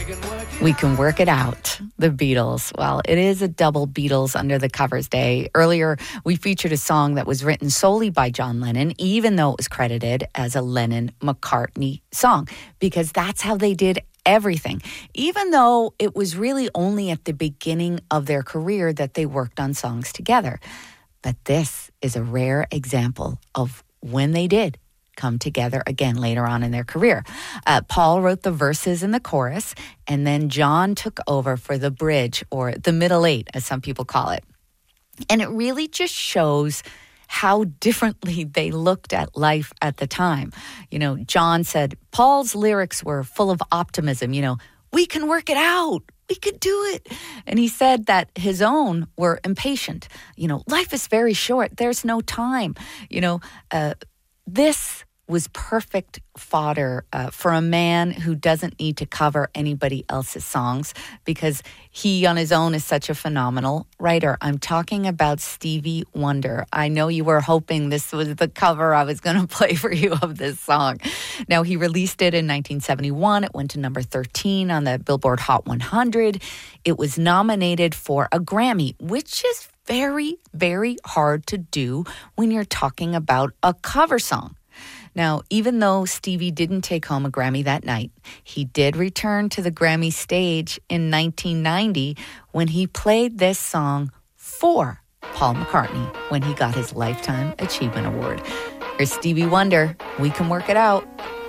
We Can Work It Out, the Beatles. Well, it is a double Beatles Under the Covers day. Earlier, we featured a song that was written solely by John Lennon, even though it was credited as a Lennon-McCartney song, because that's how they did everything. Even though it was really only at the beginning of their career that they worked on songs together. But this is a rare example of when they did come together again later on in their career. Paul wrote the verses and the chorus, and then John took over for the bridge, or the middle eight, as some people call it. And it really just shows how differently they looked at life at the time. You know, John said Paul's lyrics were full of optimism. You know, we can work it out. We could do it. And he said that his own were impatient. You know, life is very short. There's no time. You know, this was perfect fodder for a man who doesn't need to cover anybody else's songs, because he on his own is such a phenomenal writer. I'm talking about Stevie Wonder. I know you were hoping this was the cover I was going to play for you of this song. Now, he released it in 1971. It went to number 13 on the Billboard Hot 100. It was nominated for a Grammy, which is very, very hard to do when you're talking about a cover song. Now, even though Stevie didn't take home a Grammy that night, he did return to the Grammy stage in 1990 when he played this song for Paul McCartney when he got his Lifetime Achievement Award. Here's Stevie Wonder, We Can Work It Out.